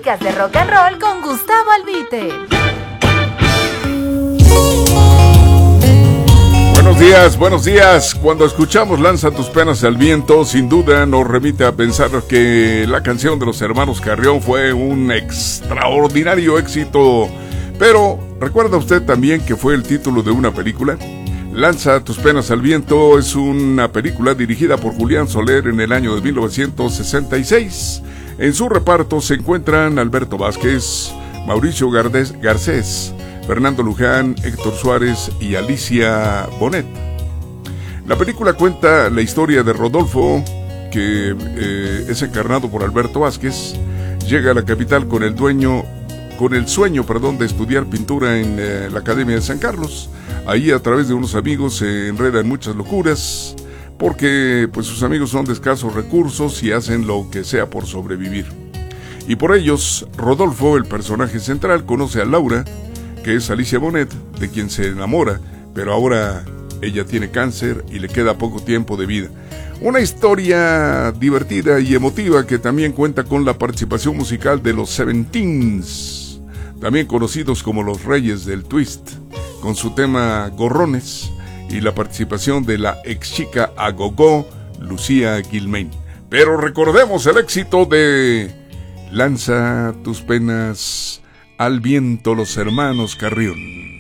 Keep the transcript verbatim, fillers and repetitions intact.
clásicas de rock and roll con Gustavo Albite. Buenos días, buenos días. Cuando escuchamos Lanza tus penas al viento, sin duda nos remite a pensar que la canción de los hermanos Carrión fue un extraordinario éxito. Pero, ¿recuerda usted también que fue el título de una película? Lanza tus penas al viento es una película dirigida por Julián Soler en el año de mil novecientos sesenta y seis. En su reparto se encuentran Alberto Vázquez, Mauricio Gardés, Garcés, Fernando Luján, Héctor Suárez y Alicia Bonet. La película cuenta la historia de Rodolfo, que eh, es encarnado por Alberto Vázquez. Llega a la capital con el dueño, con el sueño, perdón, de estudiar pintura en eh, la Academia de San Carlos. Ahí, a través de unos amigos, se enreda en muchas locuras, porque pues sus amigos son de escasos recursos y hacen lo que sea por sobrevivir. Y por ellos, Rodolfo, el personaje central, conoce a Laura, que es Alicia Bonet, de quien se enamora, pero ahora ella tiene cáncer y le queda poco tiempo de vida. Una historia divertida y emotiva que también cuenta con la participación musical de los Seventeens, también conocidos como los Reyes del Twist, con su tema Gorrones, y la participación de la ex chica a gogo, Lucía Gilmain. Pero recordemos el éxito de Lanza tus penas al viento, los hermanos Carrión.